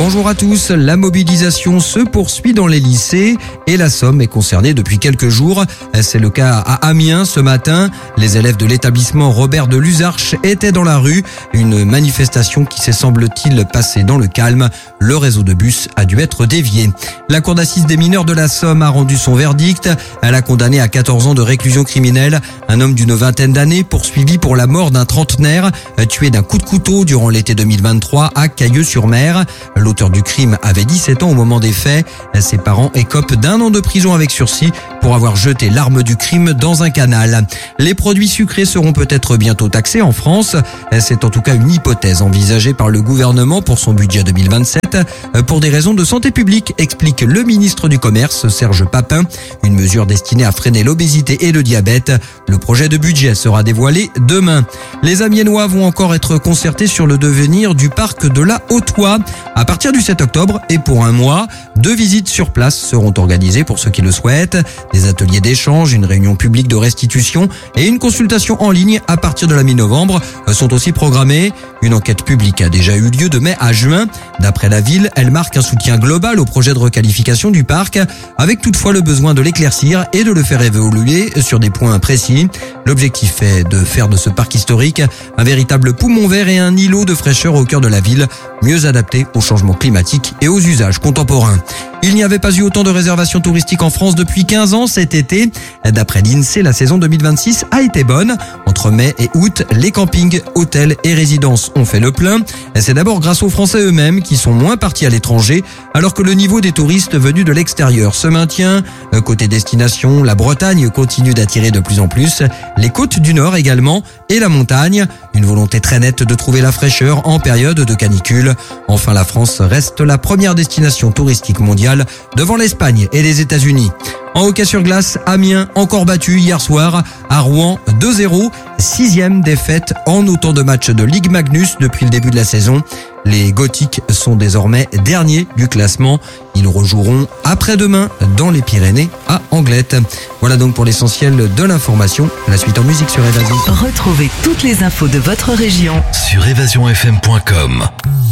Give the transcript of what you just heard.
Bonjour à tous, la mobilisation se poursuit dans les lycées et la Somme est concernée depuis quelques jours. C'est le cas à Amiens ce matin. Les élèves de l'établissement Robert de Luzarches étaient dans la rue. Une manifestation qui s'est semble-t-il passée dans le calme. Le réseau de bus a dû être dévié. La cour d'assises des mineurs de la Somme a rendu son verdict. Elle a condamné à 14 ans de réclusion criminelle un homme d'une vingtaine d'années poursuivi pour la mort d'un trentenaire tué d'un coup de couteau durant l'été 2023 à Cailleux-sur-Mer. L'auteur du crime avait 17 ans au moment des faits. Ses parents écopent d'1 an de prison avec sursis pour avoir jeté l'arme du crime dans un canal. Les produits sucrés seront peut-être bientôt taxés en France. C'est en tout cas une hypothèse envisagée par le gouvernement pour son budget 2027 pour des raisons de santé publique, explique le ministre du Commerce, Serge Papin. Une mesure destinée à freiner l'obésité et le diabète. Le projet de budget sera dévoilé demain. Les Amiénois vont encore être concertés sur le devenir du parc de la Haute-Oie. À partir du 7 octobre et pour un mois, 2 visites sur place seront organisées pour ceux qui le souhaitent. Des ateliers d'échange, une réunion publique de restitution et une consultation en ligne à partir de la mi-novembre sont aussi programmées. Une enquête publique a déjà eu lieu de mai à juin. D'après la ville, elle marque un soutien global au projet de requalification du parc, avec toutefois le besoin de l'éclaircir et de le faire évoluer sur des points précis. L'objectif est de faire de ce parc historique un véritable poumon vert et un îlot de fraîcheur au cœur de la ville, mieux adapté au changement climatique et aux usages contemporains. Il n'y avait pas eu autant de réservations touristiques en France depuis 15 ans cet été. D'après l'INSEE, la saison 2026 a été bonne. Entre mai et août, les campings, hôtels et résidences ont fait le plein. C'est d'abord grâce aux Français eux-mêmes qui sont moins partis à l'étranger, alors que le niveau des touristes venus de l'extérieur se maintient. Côté destination, la Bretagne continue d'attirer de plus en plus, les côtes du Nord également et la montagne. Une volonté très nette de trouver la fraîcheur en période de canicule. Enfin, la France reste la première destination touristique mondiale devant l'Espagne et les États-Unis. En hockey sur glace, Amiens encore battu hier soir à Rouen 2-0. 6e défaite en autant de matchs de Ligue Magnus depuis le début de la saison. Les Gothiques sont désormais derniers du classement. Ils rejoueront après-demain dans les Pyrénées à Anglette. Voilà donc pour l'essentiel de l'information. La suite en musique sur Évasion. Retrouvez toutes les infos de votre région sur évasionfm.com.